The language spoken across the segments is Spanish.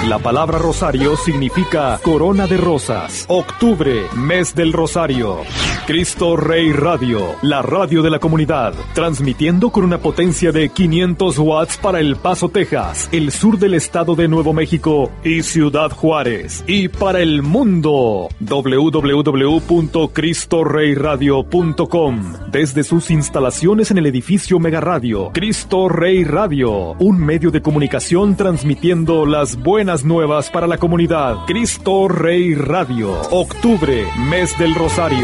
La palabra rosario significa corona de rosas. Octubre, mes del rosario. Cristo Rey Radio, la radio de la comunidad, transmitiendo con una potencia de 500 watts para El Paso, Texas, el sur del estado de Nuevo México y Ciudad Juárez. Y para el mundo, www.cristorreyradio.com, desde sus instalaciones en el edificio Mega Radio. Cristo Rey Radio, un medio de comunicación transmitiendo las buenas nuevas para la comunidad. Cristo Rey Radio, octubre, mes del rosario.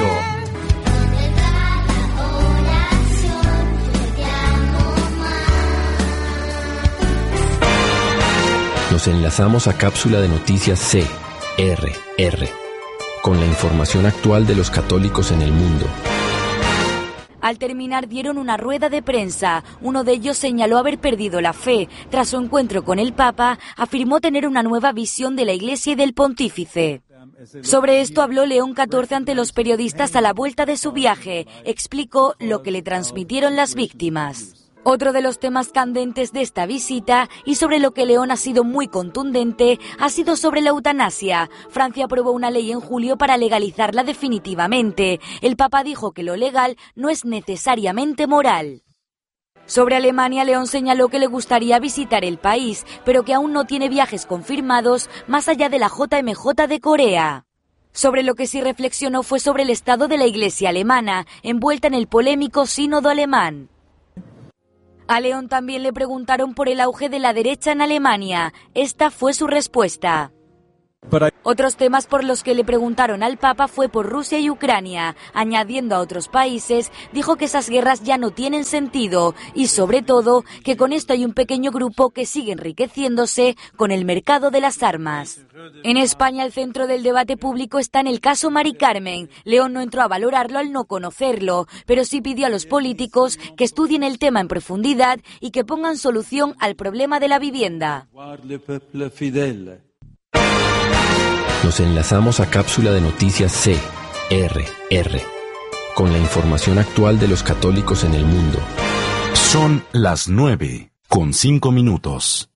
Nos enlazamos a cápsula de noticias CRR, con la información actual de los católicos en el mundo. Al terminar dieron una rueda de prensa. Uno de ellos señaló haber perdido la fe. Tras su encuentro con el Papa, afirmó tener una nueva visión de la Iglesia y del Pontífice. Sobre esto habló León XIV ante los periodistas a la vuelta de su viaje. Explicó lo que le transmitieron las víctimas. Otro de los temas candentes de esta visita, y sobre lo que León ha sido muy contundente, ha sido sobre la eutanasia. Francia aprobó una ley en julio para legalizarla definitivamente. El Papa dijo que lo legal no es necesariamente moral. Sobre Alemania, León señaló que le gustaría visitar el país, pero que aún no tiene viajes confirmados más allá de la JMJ de Corea. Sobre lo que sí reflexionó fue sobre el estado de la Iglesia alemana, envuelta en el polémico sínodo alemán. A León también le preguntaron por el auge de la derecha en Alemania. Esta fue su respuesta. Otros temas por los que le preguntaron al Papa fue por Rusia y Ucrania. Añadiendo a otros países, dijo que esas guerras ya no tienen sentido y, sobre todo, que con esto hay un pequeño grupo que sigue enriqueciéndose con el mercado de las armas. En España, el centro del debate público está en el caso Mari Carmen. León no entró a valorarlo al no conocerlo, pero sí pidió a los políticos que estudien el tema en profundidad y que pongan solución al problema de la vivienda. Nos enlazamos a cápsula de noticias CRR, con la información actual de los católicos en el mundo. Son las 9:05.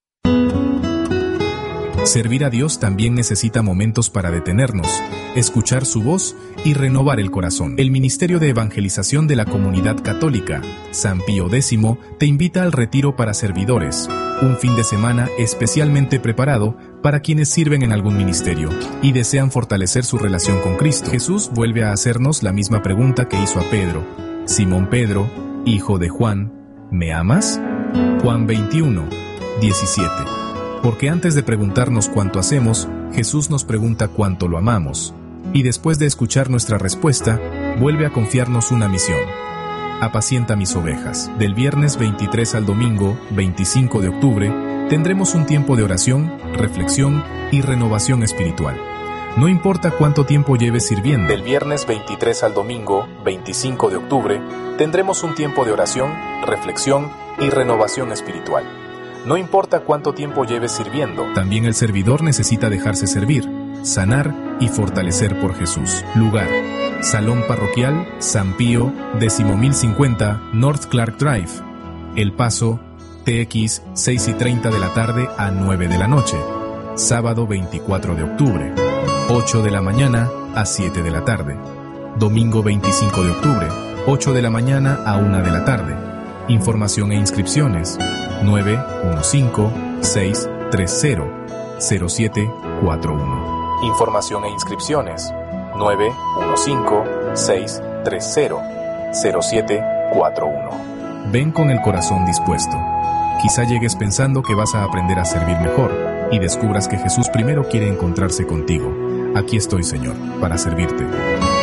Servir a Dios también necesita momentos para detenernos, escuchar su voz y renovar el corazón. El Ministerio de Evangelización de la Comunidad Católica, San Pío X, te invita al retiro para servidores, un fin de semana especialmente preparado para quienes sirven en algún ministerio y desean fortalecer su relación con Cristo. Jesús vuelve a hacernos la misma pregunta que hizo a Pedro. Simón Pedro, hijo de Juan, ¿me amas? Juan 21:17. Porque antes de preguntarnos cuánto hacemos, Jesús nos pregunta cuánto lo amamos. Y después de escuchar nuestra respuesta, vuelve a confiarnos una misión. Apacienta mis ovejas. Del viernes 23 al domingo 25 de octubre, tendremos un tiempo de oración, reflexión y renovación espiritual. No importa cuánto tiempo lleves sirviendo. Del viernes 23 al domingo 25 de octubre, tendremos un tiempo de oración, reflexión y renovación espiritual. No importa cuánto tiempo lleves sirviendo. También el servidor necesita dejarse servir, sanar y fortalecer por Jesús. Lugar: Salón Parroquial San Pío, 10.050 North Clark Drive, El Paso, TX, 6:30 de la tarde a 9 de la noche. Sábado 24 de octubre, 8 de la mañana a 7 de la tarde. Domingo 25 de octubre, 8 de la mañana a 1 de la tarde. Información e inscripciones: 915-630-0741. Información e inscripciones: 915-630-0741. Ven con el corazón dispuesto. Quizá llegues pensando que vas a aprender a servir mejor y descubras que Jesús primero quiere encontrarse contigo. Aquí estoy, Señor, para servirte.